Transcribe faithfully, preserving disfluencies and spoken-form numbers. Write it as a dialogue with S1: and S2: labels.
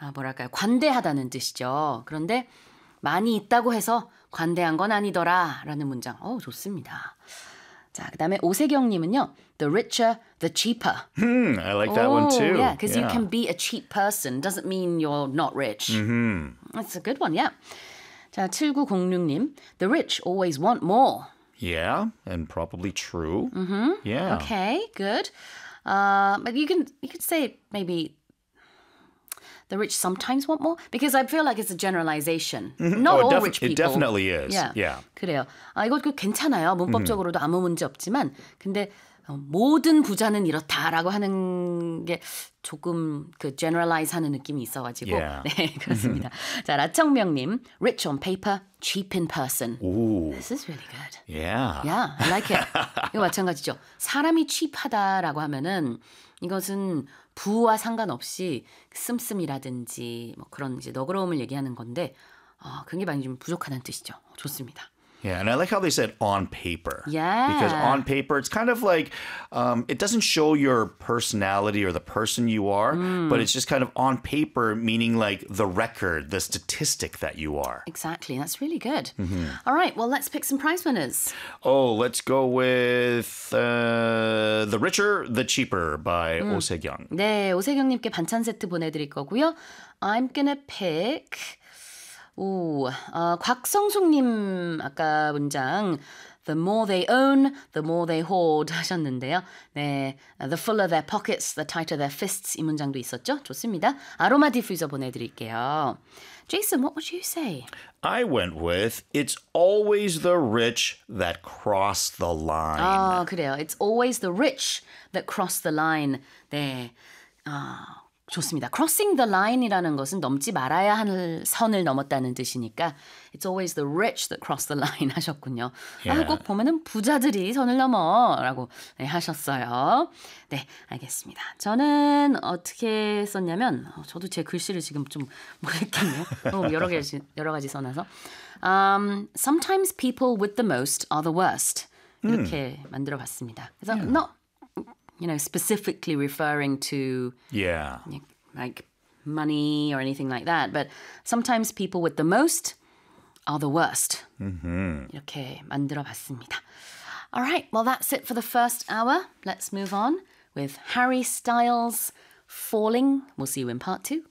S1: 아, 뭐랄까요? 관대하다는 뜻이죠. 그런데 많이 있다고 해서 관대한 건 아니더라 라는 문장. 어, 좋습니다. 자, 그 다음에 오세경님은요. The richer, the cheaper.
S2: Hmm, I like that
S1: oh,
S2: one too.
S1: Yeah, because
S2: yeah.
S1: you can be a cheap person. Doesn't mean you're not rich.
S2: Mm-hmm.
S1: That's a good one, yeah. 자, 칠구공육님. The rich always want more.
S2: Yeah, and probably true.
S1: Mm-hmm.
S2: Yeah.
S1: Okay, good. Uh, but you can you could say maybe the rich sometimes want more because I feel like it's a generalization.
S2: Mm-hmm.
S1: Not
S2: oh,
S1: all
S2: def-
S1: rich people.
S2: It definitely is.
S1: Yeah.
S2: yeah.
S1: 그래요. 아, 이거 괜찮아요. 문법적으로도 아무 문제 없지만 근데 모든 부자는 이렇다라고 하는 게 조금 그 generalize 하는 느낌이 있어가지고
S2: Yeah.
S1: 네 그렇습니다. 자 라청명님 rich on paper, cheap in person.
S2: Ooh.
S1: This is really good.
S2: Yeah.
S1: Yeah, I like it. 이거 마찬가지죠. 사람이 cheap하다라고 하면은 이것은 부와 상관없이 씀씀이라든지 뭐 그런 이제 너그러움을 얘기하는 건데 어, 굉장히 많이 좀 부족하다는 뜻이죠. 좋습니다.
S2: Yeah, and I like how they said on paper.
S1: Yeah.
S2: Because on paper, it's kind of like, um, it doesn't show your personality or the person you are, mm. but it's just kind of on paper, meaning like the record, the statistic that you are.
S1: Exactly. That's really good.
S2: Mm-hmm.
S1: All right. Well, let's pick some prize winners.
S2: Oh, let's go with uh, The Richer, The Cheaper by
S1: 음.
S2: 오세경.
S1: 네, 오세경님께 반찬 세트 보내드릴 거고요. I'm gonna pick... 오, 어, 곽성숙님 아까 문장 The more they own, the more they hoard 하셨는데요. 네, The fuller their pockets, the tighter their fists 이 문장도 있었죠? 좋습니다. 아로마 디퓨저 보내드릴게요. Jason, what would you say?
S2: I went with It's always the rich that cross the line.
S1: 아, 그래요. It's always the rich that cross the line. 네, 아... 좋습니다. Crossing the line이라는 것은 넘지 말아야 할 선을 넘었다는 뜻이니까 It's always the rich that cross the line 하셨군요.
S2: Yeah.
S1: 아, 꼭 보면은 부자들이 선을 넘어라고 네, 하셨어요. 네, 알겠습니다. 저는 어떻게 썼냐면 어, 저도 제 글씨를 지금 좀 모르겠네요. 너무 여러 가지 여러 가지 써놔서 um, Sometimes people with the most are the worst 이렇게 음. 만들어봤습니다. 그래서 yeah. not you know, specifically referring to
S2: yeah.
S1: like money or anything like that. But sometimes people with the most are the worst.
S2: Mm-hmm.
S1: 이렇게 만들어봤습니다. All right, well, that's it for the first hour. Let's move on with Harry Styles, Falling. We'll see you in part two.